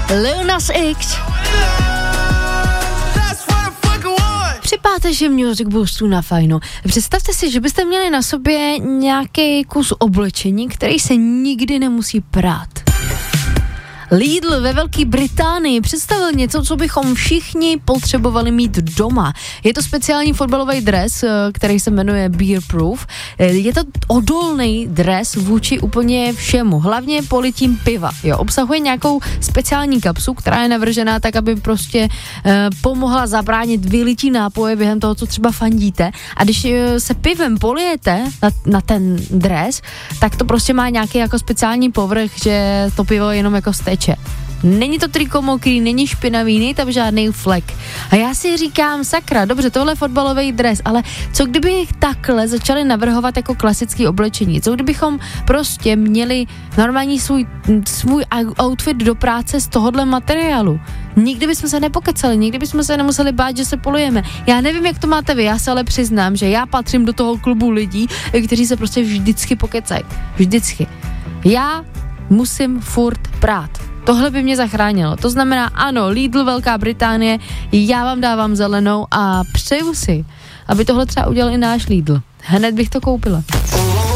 Lil Nas X. Při páteři Music Boostu na Fajnu. Představte si, že byste měli na sobě nějaký kus oblečení, který se nikdy nemusí prát. Lidl ve Velké Británii představil něco, co bychom všichni potřebovali mít doma. Je to speciální fotbalový dres, který se jmenuje Beer Proof. Je to odolný dres vůči úplně všemu, hlavně politím piva. Jo, obsahuje nějakou speciální kapsu, která je navržená tak, aby prostě pomohla zabránit vylití nápoje během toho, co třeba fandíte. A když se pivem polijete na ten dres, tak to prostě má nějaký jako speciální povrch, že to pivo jenom jako steče. Není to triko mokrý, není špinavý, není tam žádný flek. A já si říkám, sakra, dobře, tohle je fotbalový dres, ale co kdyby takhle začali navrhovat jako klasický oblečení? Co kdybychom prostě měli normální svůj outfit do práce z tohohle materiálu? Nikdy bychom se nepokecali, nikdy bychom se nemuseli bát, že se polujeme. Já nevím, jak to máte vy, já se ale přiznám, že já patřím do toho klubu lidí, kteří se prostě vždycky pokecají. Vždycky. Já musím furt prát. Tohle by mě zachránilo. To znamená, ano, Lidl, Velká Británie, já vám dávám zelenou a přeju si, aby tohle třeba udělal i náš Lidl. Hned bych to koupila.